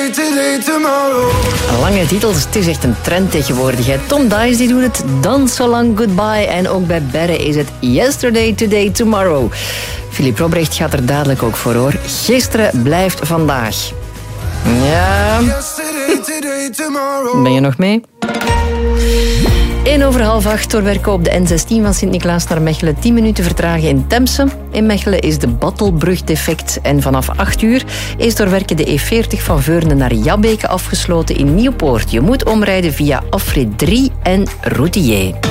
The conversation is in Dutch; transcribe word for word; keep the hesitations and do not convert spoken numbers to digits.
Lange titels, het is echt een trend tegenwoordig. Hè. Tom Dice die doet het, Dance So Long Goodbye. En ook bij Berre is het Yesterday, Today, Tomorrow. Philip Robrecht gaat er dadelijk ook voor, hoor. Gisteren blijft vandaag. Ja. Ben je nog mee? één over half acht doorwerken op de N zestien van Sint-Niklaas naar Mechelen. tien minuten vertragen in Temse. In Mechelen is de Battelbrug defect. En vanaf acht uur is doorwerken de E veertig van Veurne naar Jabbeke afgesloten in Nieuwpoort. Je moet omrijden via afrit drie en route J.